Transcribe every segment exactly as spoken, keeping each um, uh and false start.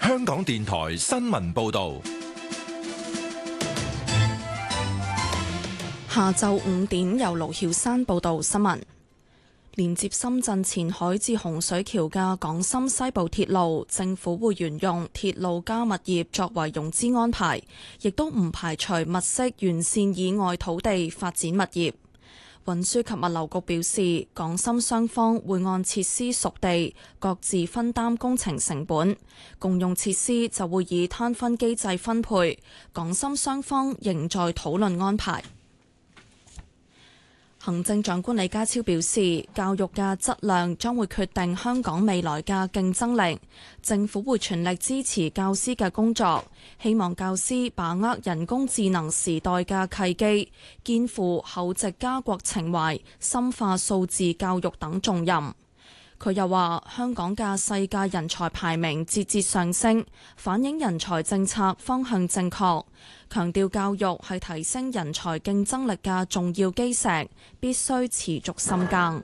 香港電台新聞報道。 下晝五點，由盧曉山報道新聞。連接深圳前海至洪水橋嘅港深西部鐵路，政府會沿用鐵路加物業作為融資安排，亦都唔排除物色沿線以外土地發展物業。運輸及物流局表示，港深雙方會按設施屬地，各自分擔工程成本，共用設施就會以攤分機制分配。港深雙方仍在討論安排。行政長官李家超表示，教育嘅質量將會決定香港未來嘅競爭力。政府會全力支持教師嘅工作，希望教師把握人工智能時代嘅契機，肩負厚植家國情懷、深化數字教育等重任。佢又話，香港嘅世界人才排名節節上升，反映人才政策方向正確，強調教育係提升人才競爭力嘅重要基石，必須持續深耕。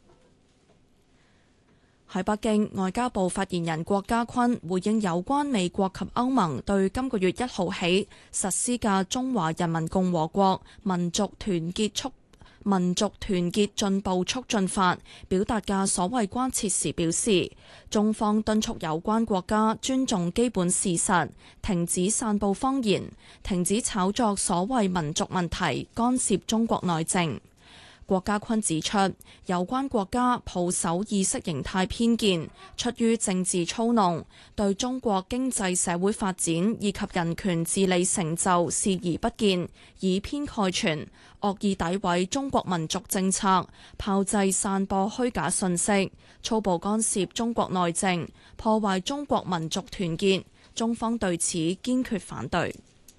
喺北京，外交部發言人郭家坤回應有關美國及歐盟對今個月一號起實施嘅中華人民共和國民族團結促民族團結進步促進法表達嘅所謂關切時表示，中方敦促有關國家尊重基本事實，停止散佈謊言，停止炒作所謂民族問題，干涉中國內政。郭家坤指出，有關國家抱守意識形態偏見，出於政治操弄，對中國經濟社會發展以及人權治理成就視而不見，以偏概全，惡意詆毀中國民族政策，炮製散播虛假信息，粗暴干涉中國內政，破壞中國民族團結。中方對此堅決反對。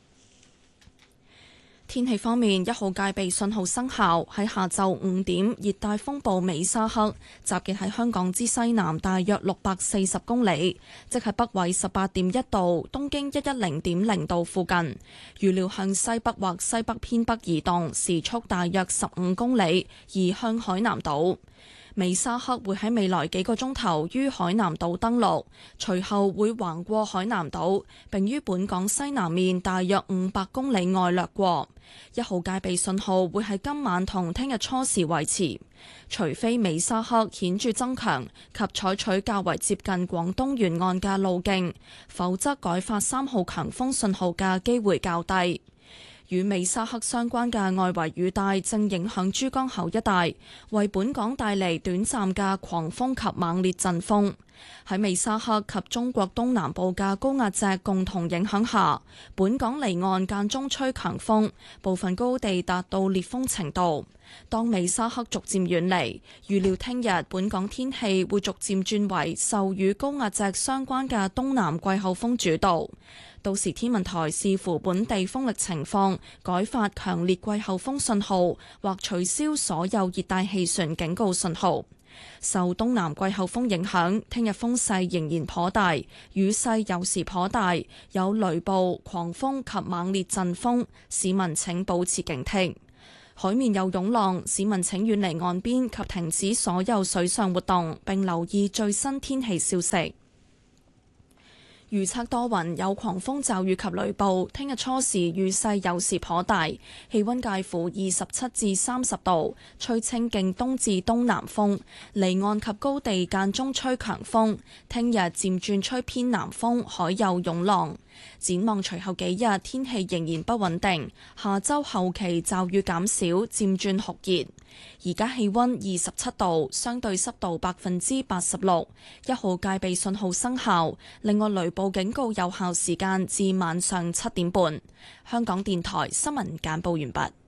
天氣方面，一號戒備信號生效，喺下晝五點，熱帶風暴美沙克集結喺香港之西南大約六百四十公里，即係北緯十八點一度、東經一一零點零度附近。預料向西北或西北偏北移動，時速大約十五公里，移向海南島。美沙克會喺未來幾個鐘頭於海南島登陸，隨後會橫過海南島，並於本港西南面大約五百公里外掠過。一號戒備信號會喺今晚同聽日初時維持，除非美沙克顯著增強及採取較為接近廣東沿岸嘅路徑，否則改發三號強風信號嘅機會較低。與美沙克相關嘅外圍雨帶正影響珠江口一帶，為本港帶嚟短暫嘅狂風及猛烈陣風。喺美沙克及中國東南部嘅高壓脊共同影響下，本港離岸間中吹強風，部分高地達到烈風程度。當美沙克逐漸遠離，預料聽日本港天氣會逐漸轉為受與高壓脊相關嘅東南季候風主導。到時天文台視乎本地風力情況，改發強烈季候風信號，或取消所有熱帶氣旋警告信號。受東南季候風影響，聽日風勢仍然頗大，雨勢有時頗大，有雷暴、狂風及猛烈陣風，市民請保持警惕。海面有湧浪，市民請遠離岸邊及停止所有水上活動，並留意最新天氣消息。預測多雲，有狂風驟雨及雷暴。聽日初時雨勢有時頗大，氣溫介乎二十七至三十度，吹清勁東至東南風，離岸及高地間中吹強風。聽日漸轉吹偏南風，海有湧浪。展望隨後幾日天氣仍然不穩定，下周後期驟雨減少，漸轉酷熱。而家氣溫二十七度，相對濕度百分之八十六，一號戒備信號生效。另外雷暴警告有效時間至晚上七點半。香港電台新聞簡報完畢。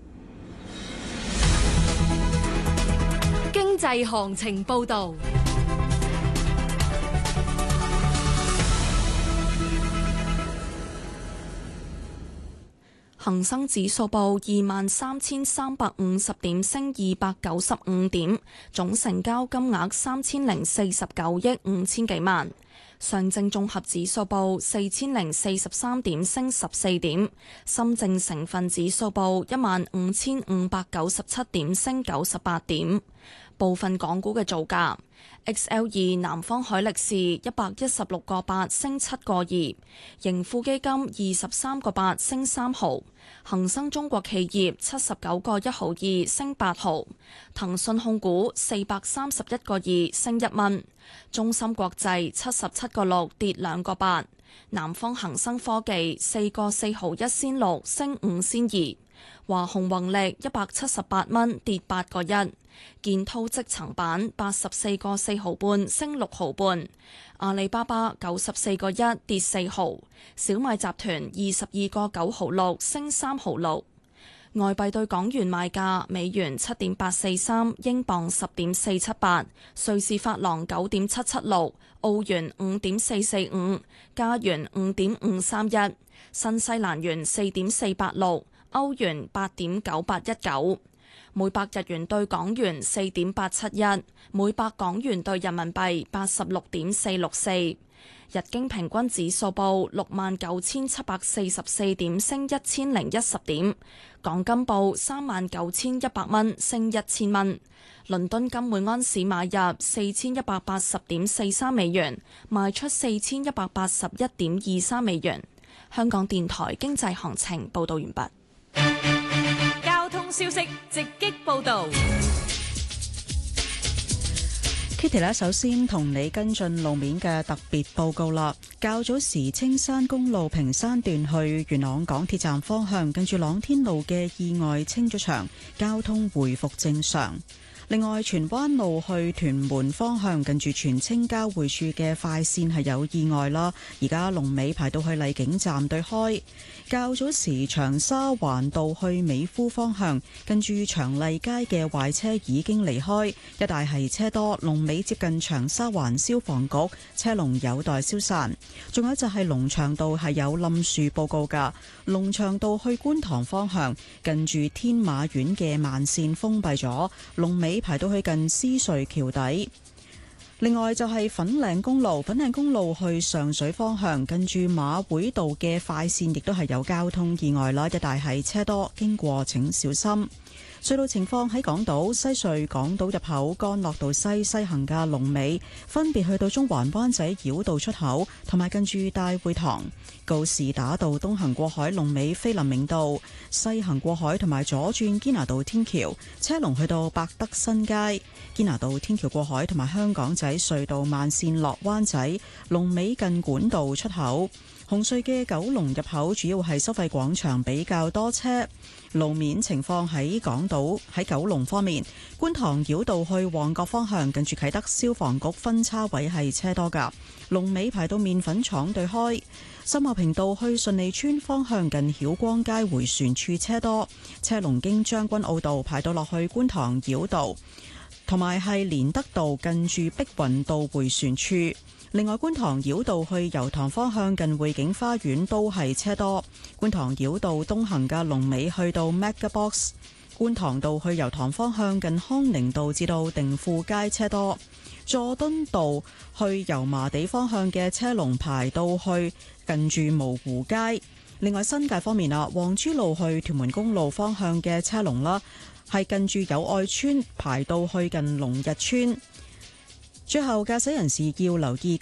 經濟行情報道。 恒生指數報二萬三千三百五十點，升二百九十五點，總成交金額三千零四十九億五千幾萬。上證綜合指數報四千零四十三點，升十四點。深證成分指數報一萬五千五百九十七點，升九十八點。部分港股嘅造價 X L 二南方海力士一百一十六個八升七個二，盈富基金二十三個八升三毫，恒生中國企業七十九個一毫二升八毫，騰訊控股四百三十一個二升一蚊，中芯國際七十七個六跌兩個八，南方恒生科技四個四毫一仙六升五仙二，華虹宏力一百七十八蚊跌八個一。建滔積層板八十四個四毫半升六毫半，阿里巴巴九十四個一跌四毫，小米集團二十二個九毫六升三毫六。外幣對港元賣價：美元七點八四三，英鎊十點四七八，瑞士法郎九點七七六，澳元五點四四五，加元五點五三一，新西蘭元四點四八六，歐元八點九八一九。每百日元對港元四點八七一，每百港元對人民幣八十六點四六四。日經平均指數報六萬九千七百四十四點，升一千零一十點。港金報三萬九千一百蚊，升一千蚊。倫敦金每安士買入四千一百八十點四三美元，賣出四千一百八十一點二三美元。香港電台經濟行情報道完畢。 消息直擊報道 ，Kitty 咧，首先同你跟進路面嘅特別報告啦。較早時青山公路屏山段去元朗港鐵站方向，近住朗天路嘅意外清咗場，交通回復正常。另外，荃灣路去屯門方向，近住荃青交匯處嘅快線係有意外啦，而家龍尾排到去荔景站對開。較早時長沙灣道去美孚方向，近住長荔街嘅壞車已經離開，一帶係車多，龍尾接近長沙灣消防局，車龍有待消散。仲有就係龍翔道係有冧樹報告㗎，龍翔道去觀塘方向，近住天馬苑嘅慢線封閉咗，龍尾排到去近獅隧橋底。另外就係粉嶺公路，粉嶺公路去上水方向，近住馬會道嘅快線亦都係有交通意外啦，一帶係車多，經過請小心。隧道情況喺港島西隧港島入口干諾道西西行嘅龍尾，分別去到中環灣仔繞道出口，同埋近住大會堂。告士打道東行過海龍尾菲林明道，西行過海同埋左轉堅拿道天橋，車龍去到百德新街。堅拿道天橋過海同埋香港仔隧道慢線落灣仔，龍尾近管道出口。紅隧嘅九龍入口主要係收費廣場比較多車。路面情況喺港島喺九龍方面，觀塘繞道去旺角方向，近住啟德消防局分叉位係車多㗎，龍尾排到麵粉廠對開。深茂坪道去順利村方向，近曉光街迴旋處車多，車龍經將軍澳道排到落去觀塘繞道，同埋係連德道近住碧雲道迴旋處。另外，觀塘繞道去油塘方向，近匯景花園都係車多。觀塘繞道東行嘅龍尾去到 MegaBox。觀塘道去油塘方向，近康寧道至到定富街車多。佐敦道去油麻地方向嘅車龍排到去近住蕪湖街。另外，新界方面啊，黃珠路去屯門公路方向嘅車龍啦，係近住友愛邨排到去近龍日村。最後，駕駛人士要留意